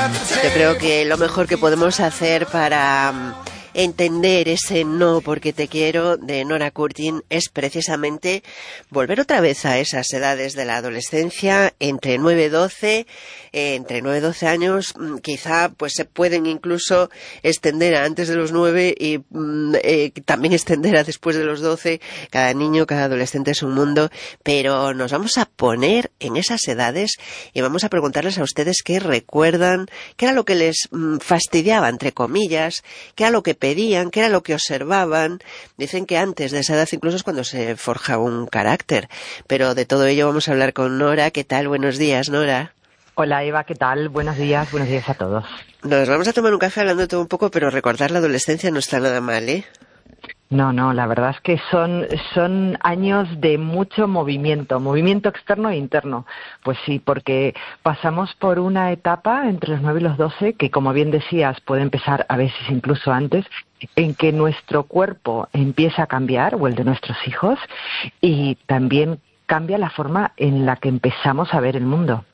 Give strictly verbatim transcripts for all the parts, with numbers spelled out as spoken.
Yo creo que lo mejor que podemos hacer para um, entender ese no porque te quiero de Nora Curtin es precisamente volver otra vez a esas edades de la adolescencia, entre nueve y doce, eh, entre nueve y doce años, quizá pues se pueden incluso extender a antes de los nueve y mm, eh, también extender a después de los doce. Cada niño, cada adolescente es un mundo, pero nos vamos a poner en esas edades y vamos a preguntarles a ustedes qué recuerdan, qué era lo que les mm, fastidiaba, entre comillas, qué era lo que pedían, qué era lo que observaban. Dicen que antes de esa edad incluso es cuando se forja un carácter, pero de todo ello vamos a hablar con Nora. ¿Qué tal? Buenos días, Nora. Hola Eva, ¿qué tal? Buenos días, buenos días a todos. Nos vamos a tomar un café hablando todo un poco, pero recordar la adolescencia no está nada mal, ¿eh? No, no, la verdad es que son, son años de mucho movimiento, movimiento externo e interno. Pues sí, porque pasamos por una etapa entre los nueve y los doce, que como bien decías, puede empezar a veces incluso antes, en que nuestro cuerpo empieza a cambiar, o el de nuestros hijos, y también cambia la forma en la que empezamos a ver el mundo.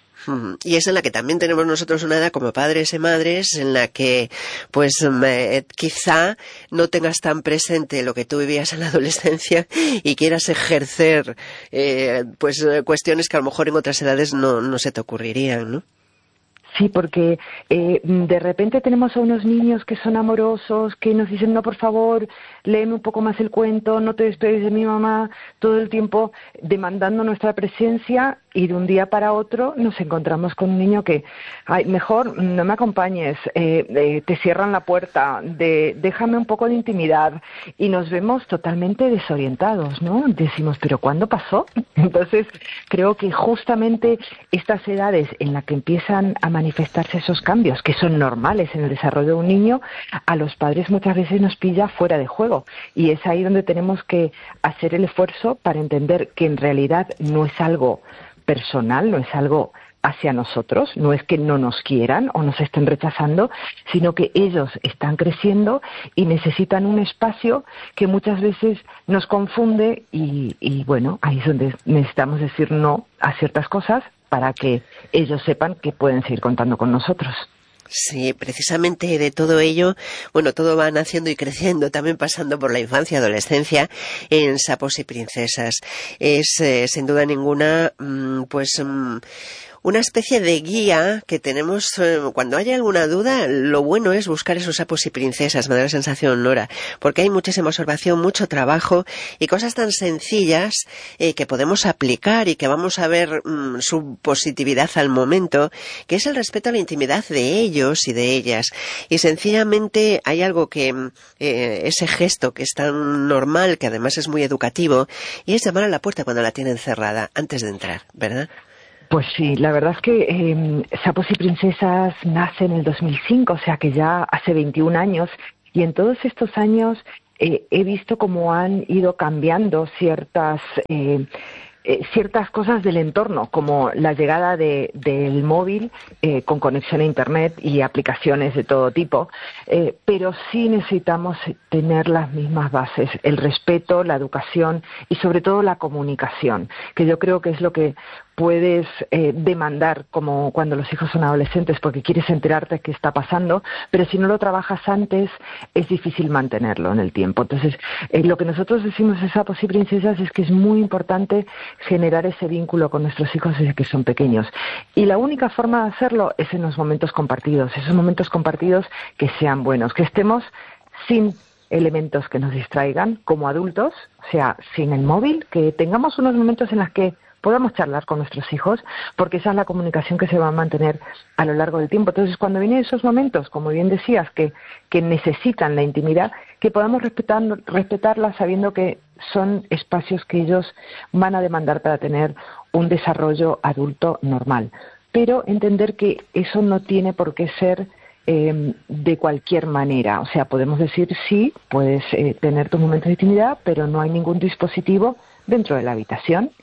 Y es en la que también tenemos nosotros una edad como padres y madres, en la que pues eh, quizá no tengas tan presente lo que tú vivías en la adolescencia y quieras ejercer eh, pues cuestiones que a lo mejor en otras edades no, no se te ocurrirían, ¿no? Sí, porque eh, de repente tenemos a unos niños que son amorosos, que nos dicen, no, por favor, léeme un poco más el cuento, no te despegues de mi mamá, todo el tiempo demandando nuestra presencia, y de un día para otro nos encontramos con un niño que, ay, mejor no me acompañes, eh, eh, te cierran la puerta, de, déjame un poco de intimidad, y nos vemos totalmente desorientados, ¿no? Decimos, ¿pero cuándo pasó? Entonces, creo que justamente estas edades en las que empiezan a manifestarse esos cambios, que son normales en el desarrollo de un niño, a los padres muchas veces nos pilla fuera de juego, y es ahí donde tenemos que hacer el esfuerzo para entender que en realidad no es algo personal, no es algo hacia nosotros, no es que no nos quieran o nos estén rechazando, sino que ellos están creciendo y necesitan un espacio que muchas veces nos confunde y, y bueno, ahí es donde necesitamos decir no a ciertas cosas para que ellos sepan que pueden seguir contando con nosotros. Sí, precisamente de todo ello, bueno, todo va naciendo y creciendo, también pasando por la infancia y adolescencia en Sapos y Princesas. Es, eh, sin duda ninguna, mmm, pues... Mmm, una especie de guía que tenemos eh, cuando haya alguna duda. Lo bueno es buscar esos sapos y princesas, me da la sensación, Nora, porque hay muchísima observación, mucho trabajo y cosas tan sencillas eh, que podemos aplicar y que vamos a ver mmm, su positividad al momento, que es el respeto a la intimidad de ellos y de ellas. Y sencillamente hay algo que, eh, ese gesto que es tan normal, que además es muy educativo, y es llamar a la puerta cuando la tienen cerrada, antes de entrar, ¿verdad? Pues sí, la verdad es que eh, Sapos y Princesas nace en el dos mil cinco, o sea que ya hace veintiún años, y en todos estos años eh, he visto cómo han ido cambiando ciertas... Eh, Eh, ciertas cosas del entorno, como la llegada de, del móvil eh, con conexión a Internet y aplicaciones de todo tipo, eh, pero sí necesitamos tener las mismas bases, el respeto, la educación y sobre todo la comunicación, que yo creo que es lo que puedes eh, demandar como cuando los hijos son adolescentes, porque quieres enterarte de qué está pasando, pero si no lo trabajas antes es difícil mantenerlo en el tiempo. Entonces, eh, lo que nosotros decimos en Sapos y Princesas es que es muy importante generar ese vínculo con nuestros hijos desde que son pequeños. Y la única forma de hacerlo es en los momentos compartidos, esos momentos compartidos que sean buenos, que estemos sin elementos que nos distraigan como adultos, o sea, sin el móvil, que tengamos unos momentos en los que podamos charlar con nuestros hijos, porque esa es la comunicación que se va a mantener a lo largo del tiempo. Entonces, cuando vienen esos momentos, como bien decías, que, que necesitan la intimidad, que podamos respetar, respetarla sabiendo que son espacios que ellos van a demandar para tener un desarrollo adulto normal. Pero entender que eso no tiene por qué ser eh, de cualquier manera. O sea, podemos decir, sí, puedes eh, tener tus momentos de intimidad, pero no hay ningún dispositivo dentro de la habitación.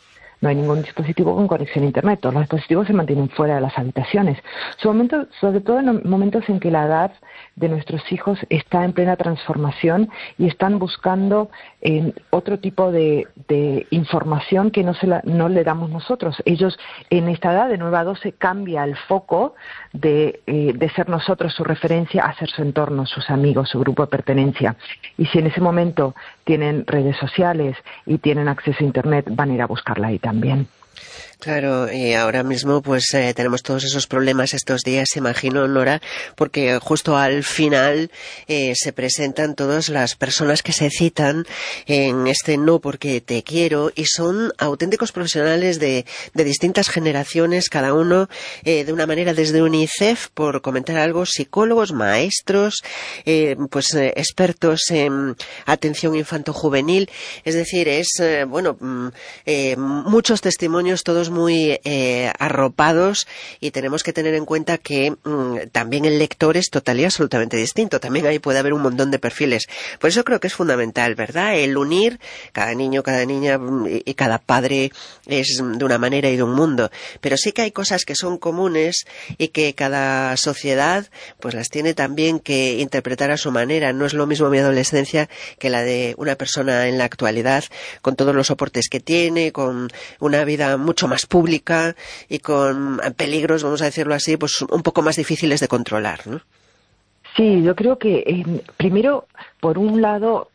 no hay ningún dispositivo con conexión a Internet, todos los dispositivos se mantienen fuera de las habitaciones. Sobre, momento, sobre todo en momentos en que la edad de nuestros hijos está en plena transformación y están buscando eh, otro tipo de, de información que no, se la, no le damos nosotros. Ellos en esta edad de nueve a doce cambia el foco de, eh, de ser nosotros su referencia a ser su entorno, sus amigos, su grupo de pertenencia. Y si en ese momento tienen redes sociales y tienen acceso a Internet, van a ir a buscarla ahí también. Claro, y ahora mismo pues eh, tenemos todos esos problemas estos días, imagino, Nora, porque justo al final eh, se presentan todas las personas que se citan en este No porque te quiero y son auténticos profesionales de, de distintas generaciones, cada uno eh, de una manera, desde UNICEF, por comentar algo, psicólogos, maestros, eh, pues eh, expertos en atención infanto-juvenil, es decir, es, eh, bueno, eh, muchos testimonios, todos muy eh, arropados, y tenemos que tener en cuenta que mmm, también el lector es total y absolutamente distinto, también ahí puede haber un montón de perfiles. Por eso creo que es fundamental, ¿verdad?, el unir cada niño, cada niña y cada padre es de una manera y de un mundo, pero sí que hay cosas que son comunes y que cada sociedad pues las tiene también que interpretar a su manera. No es lo mismo mi adolescencia que la de una persona en la actualidad, con todos los soportes que tiene, con una vida mucho más pública y con peligros, vamos a decirlo así, pues un poco más difíciles de controlar, ¿no? Sí, yo creo que eh, primero, por un lado,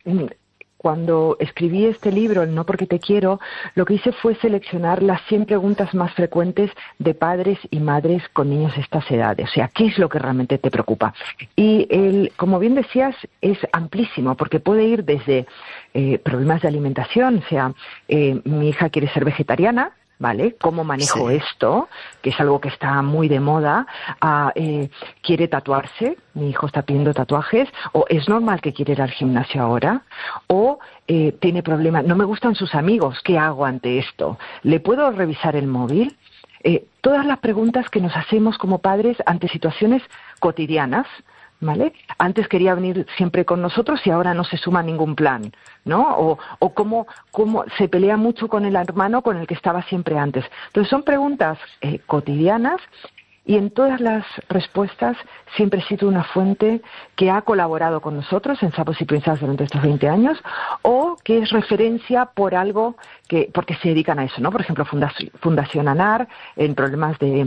cuando escribí este libro, el No porque te quiero, lo que hice fue seleccionar las cien preguntas más frecuentes de padres y madres con niños de estas edades. O sea, ¿qué es lo que realmente te preocupa? Y, el, como bien decías, es amplísimo, porque puede ir desde eh, problemas de alimentación, o sea, eh, mi hija quiere ser vegetariana, ¿vale? ¿Cómo manejo sí. esto? Que es algo que está muy de moda. Ah, eh, ¿Quiere tatuarse? Mi hijo está pidiendo tatuajes. ¿O es normal que quiera ir al gimnasio ahora? ¿O eh, tiene problemas? No me gustan sus amigos. ¿Qué hago ante esto? ¿Le puedo revisar el móvil? Eh, todas las preguntas que nos hacemos como padres ante situaciones cotidianas, ¿vale? Antes quería venir siempre con nosotros y ahora no se suma a ningún plan, ¿no? O, o cómo, cómo se pelea mucho con el hermano con el que estaba siempre antes. Entonces son preguntas eh, cotidianas, y en todas las respuestas siempre cito una fuente que ha colaborado con nosotros en Sapos y Princesas durante estos veinte años, o que es referencia por algo que, porque se dedican a eso, ¿no? Por ejemplo, Fundación, Fundación ANAR, en problemas de,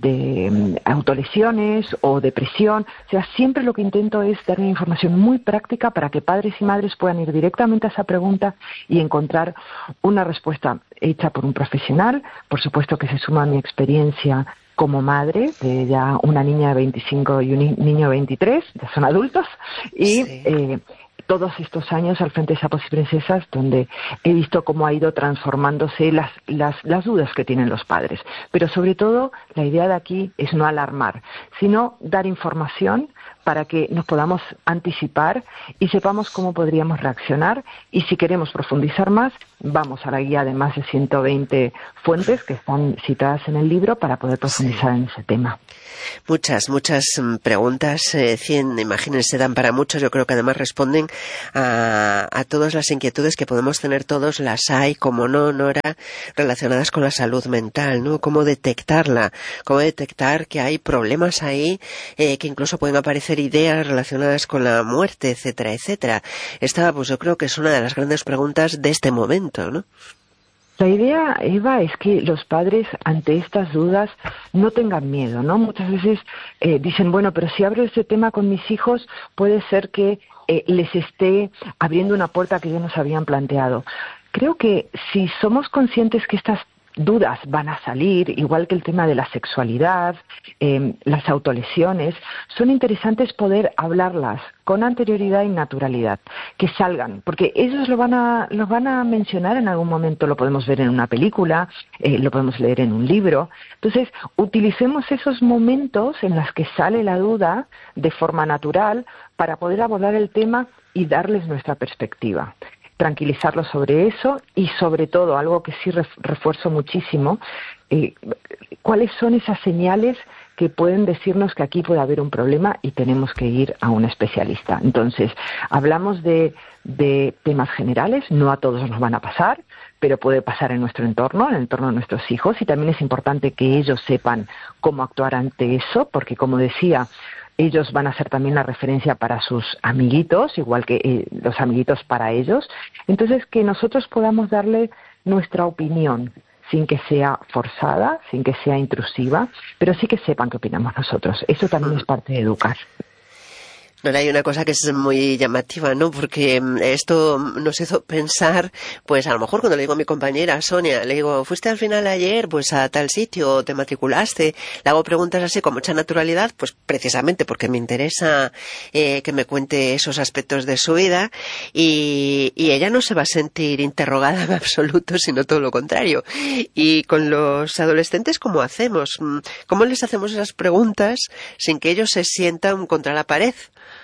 de autolesiones o depresión. O sea, siempre lo que intento es dar una información muy práctica para que padres y madres puedan ir directamente a esa pregunta y encontrar una respuesta hecha por un profesional. Por supuesto que se suma a mi experiencia como madre de ya una niña de veinticinco y un niño de veintitrés, ya son adultos, y sí. eh, todos estos años al frente de Sapos y Princesas, donde he visto cómo ha ido transformándose las, las, las dudas que tienen los padres. Pero sobre todo, la idea de aquí es no alarmar, sino dar información para que nos podamos anticipar y sepamos cómo podríamos reaccionar. Y si queremos profundizar más, vamos a la guía de más de ciento veinte fuentes que están citadas en el libro para poder profundizar sí. en ese tema. Muchas, muchas preguntas, eh, cien, imagínense, dan para muchos. Yo creo que además responden a, a todas las inquietudes que podemos tener todos. Las hay, como no, Nora, relacionadas con la salud mental, ¿no? Cómo detectarla, cómo detectar que hay problemas ahí, eh, que incluso pueden aparecer ideas relacionadas con la muerte, etcétera, etcétera. Esta, pues yo creo que es una de las grandes preguntas de este momento, ¿no? La idea, Eva, es que los padres ante estas dudas no tengan miedo, ¿no? Muchas veces eh, dicen, bueno, pero si abro este tema con mis hijos, puede ser que eh, les esté abriendo una puerta que ellos nos habían planteado. Creo que si somos conscientes que estas dudas van a salir, igual que el tema de la sexualidad, eh, las autolesiones, son interesantes poder hablarlas con anterioridad y naturalidad, que salgan, porque ellos lo van a, lo van a mencionar en algún momento, lo podemos ver en una película, eh, lo podemos leer en un libro. Entonces, utilicemos esos momentos en los que sale la duda de forma natural para poder abordar el tema y darles nuestra perspectiva. Tranquilizarlos sobre eso y, sobre todo, algo que sí refuerzo muchísimo, eh, cuáles son esas señales que pueden decirnos que aquí puede haber un problema y tenemos que ir a un especialista. Entonces, hablamos de, de temas generales, no a todos nos van a pasar, pero puede pasar en nuestro entorno, en el entorno de nuestros hijos, y también es importante que ellos sepan cómo actuar ante eso, porque como decía, ellos van a ser también la referencia para sus amiguitos, igual que eh, los amiguitos para ellos. Entonces, que nosotros podamos darle nuestra opinión, sin que sea forzada, sin que sea intrusiva, pero sí que sepan qué opinamos nosotros. Eso también es parte de educar. No, hay una cosa que es muy llamativa, ¿no? Porque esto nos hizo pensar, pues a lo mejor cuando le digo a mi compañera Sonia, le digo, ¿fuiste al final ayer pues a tal sitio, te matriculaste? Le hago preguntas así con mucha naturalidad, pues precisamente porque me interesa eh, que me cuente esos aspectos de su vida, y, y ella no se va a sentir interrogada en absoluto, sino todo lo contrario. Y con los adolescentes, ¿cómo hacemos? ¿Cómo les hacemos esas preguntas sin que ellos se sientan contra la pared?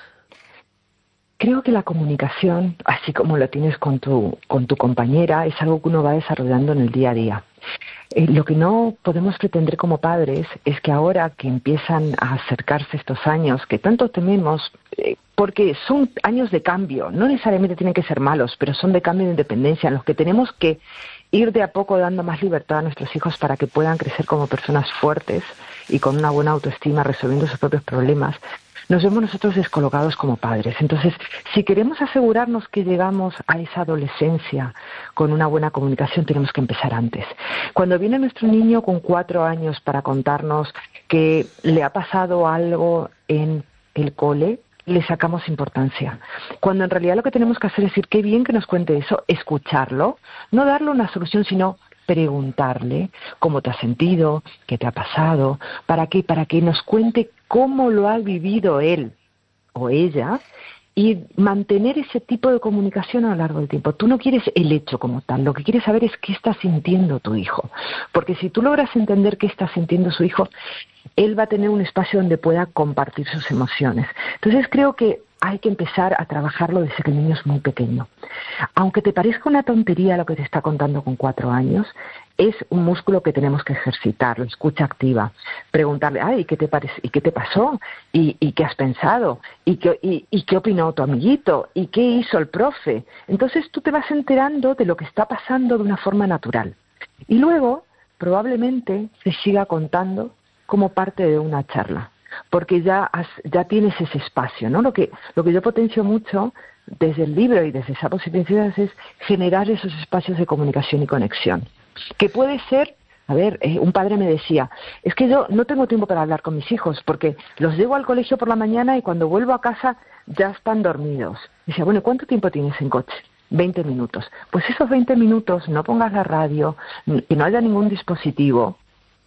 Creo que la comunicación, así como lo tienes con tu, con tu compañera, es algo que uno va desarrollando en el día a día. Eh, lo que no podemos pretender como padres es que ahora que empiezan a acercarse estos años que tanto tememos, eh, porque son años de cambio, no necesariamente tienen que ser malos, pero son de cambio de independencia, en los que tenemos que ir de a poco dando más libertad a nuestros hijos para que puedan crecer como personas fuertes y con una buena autoestima, resolviendo sus propios problemas. Nos vemos nosotros descolocados como padres. Entonces, si queremos asegurarnos que llegamos a esa adolescencia con una buena comunicación, tenemos que empezar antes. Cuando viene nuestro niño con cuatro años para contarnos que le ha pasado algo en el cole, le sacamos importancia. Cuando en realidad lo que tenemos que hacer es decir, qué bien que nos cuente eso, escucharlo, no darle una solución, sino preguntarle cómo te has sentido, qué te ha pasado, para qué, para que nos cuente cómo lo ha vivido él o ella, y mantener ese tipo de comunicación a lo largo del tiempo. Tú no quieres el hecho como tal, lo que quieres saber es qué está sintiendo tu hijo, porque si tú logras entender qué está sintiendo su hijo, él va a tener un espacio donde pueda compartir sus emociones. Entonces creo que hay que empezar a trabajarlo desde que el niño es muy pequeño. Aunque te parezca una tontería lo que te está contando con cuatro años, es un músculo que tenemos que ejercitar, la escucha activa. Preguntarle, ay, ¿qué te parece? ¿Y qué te pasó? ¿Y, y qué has pensado? ¿Y qué, y, ¿Y qué opinó tu amiguito? ¿Y qué hizo el profe? Entonces tú te vas enterando de lo que está pasando de una forma natural. Y luego, probablemente, se siga contando como parte de una charla, porque ya has, ya tienes ese espacio, ¿no? Lo que lo que yo potencio mucho desde el libro y desde Sapos y Princesas es generar esos espacios de comunicación y conexión, que puede ser, a ver, eh, un padre me decía, es que yo no tengo tiempo para hablar con mis hijos, porque los llevo al colegio por la mañana y cuando vuelvo a casa ya están dormidos. Y decía, bueno, ¿cuánto tiempo tienes en coche? veinte minutos. Pues esos veinte minutos, no pongas la radio, que no haya ningún dispositivo,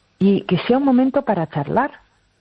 y que sea un momento para charlar.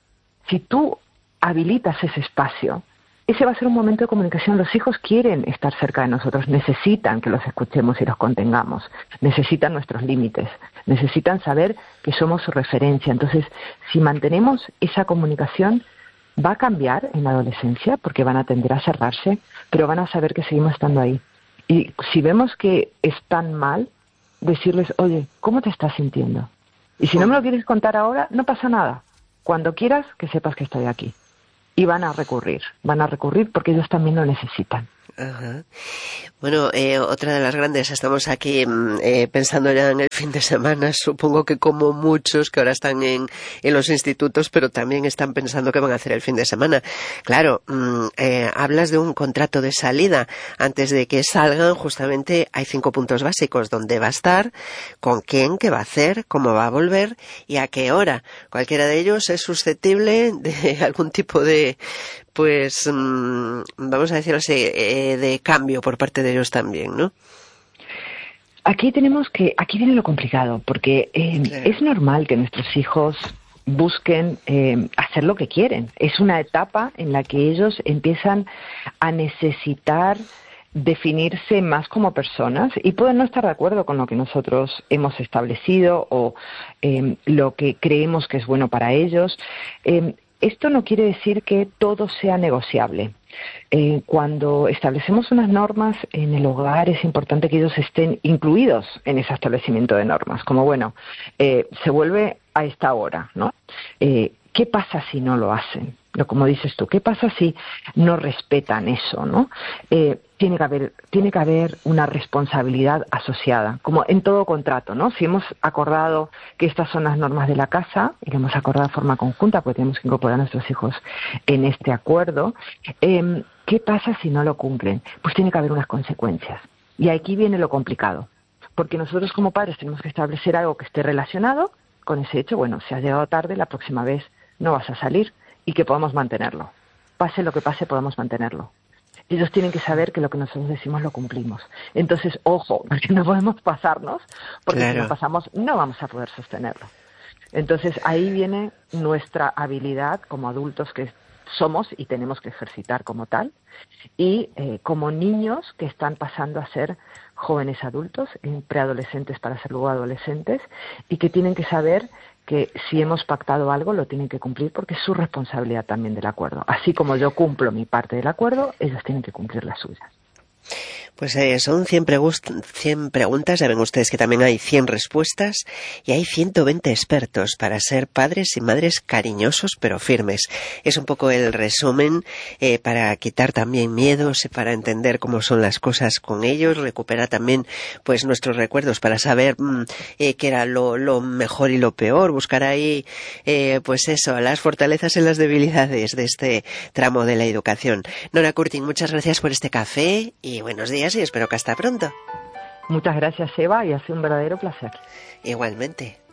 Si tú habilitas ese espacio, ese va a ser un momento de comunicación. Los hijos quieren estar cerca de nosotros, necesitan que los escuchemos y los contengamos, necesitan nuestros límites, necesitan saber que somos su referencia. Entonces, si mantenemos esa comunicación, va a cambiar en la adolescencia, porque van a tender a cerrarse, pero van a saber que seguimos estando ahí. Y si vemos que están mal, decirles, oye, ¿cómo te estás sintiendo? Y si no me lo quieres contar ahora, no pasa nada. Cuando quieras, que sepas que estoy aquí. Y van a recurrir, van a recurrir porque ellos también lo necesitan. Ajá. Bueno, eh, otra de las grandes, estamos aquí eh, pensando ya en el fin de semana, supongo que como muchos que ahora están en, en los institutos, pero también están pensando qué van a hacer el fin de semana. Claro, mm, eh, hablas de un contrato de salida. Antes de que salgan, justamente hay cinco puntos básicos: dónde va a estar, con quién, qué va a hacer, cómo va a volver y a qué hora. Cualquiera de ellos es susceptible de algún tipo de, pues, mmm, vamos a decirlo así, eh, de cambio por parte de ellos también, ¿no? Aquí tenemos que, aquí viene lo complicado, porque eh, claro, es normal que nuestros hijos busquen eh, hacer lo que quieren. Es una etapa en la que ellos empiezan a necesitar definirse más como personas y pueden no estar de acuerdo con lo que nosotros hemos establecido o eh, lo que creemos que es bueno para ellos. Eh, esto no quiere decir que todo sea negociable. Eh, cuando establecemos unas normas en el hogar es importante que ellos estén incluidos en ese establecimiento de normas, como bueno, eh, se vuelve a esta hora, ¿no? Eh, ¿Qué pasa si no lo hacen? Lo como dices tú, ¿qué pasa si no respetan eso, no? Eh, tiene que haber, tiene que haber una responsabilidad asociada, como en todo contrato, ¿no? Si hemos acordado que estas son las normas de la casa y lo hemos acordado de forma conjunta, porque tenemos que incorporar a nuestros hijos en este acuerdo, eh, ¿qué pasa si no lo cumplen? Pues tiene que haber unas consecuencias. Y aquí viene lo complicado, porque nosotros como padres tenemos que establecer algo que esté relacionado con ese hecho. Bueno, si has llegado tarde, la próxima vez no vas a salir, y que podamos mantenerlo. Pase lo que pase, podamos mantenerlo. Ellos tienen que saber que lo que nosotros decimos lo cumplimos. Entonces, ojo, porque no podemos pasarnos, porque claro, si nos pasamos no vamos a poder sostenerlo. Entonces, ahí viene nuestra habilidad como adultos que somos y tenemos que ejercitar como tal, y eh, como niños que están pasando a ser jóvenes adultos, preadolescentes para ser luego adolescentes, y que tienen que saber que si hemos pactado algo lo tienen que cumplir porque es su responsabilidad también del acuerdo. Así como yo cumplo mi parte del acuerdo, ellos tienen que cumplir la suya. Pues eh, son cien, pregu- cien preguntas, ya ven ustedes que también hay cien respuestas y hay ciento veinte expertos para ser padres y madres cariñosos pero firmes. Es un poco el resumen eh, para quitar también miedos, para entender cómo son las cosas con ellos, recuperar también pues nuestros recuerdos para saber mmm, eh, qué era lo, lo mejor y lo peor, buscar ahí eh, pues eso, las fortalezas y las debilidades de este tramo de la educación. Nora Curtin, muchas gracias por este café y buenos días y espero que hasta pronto. Muchas gracias, Eva, y ha sido un verdadero placer. Igualmente.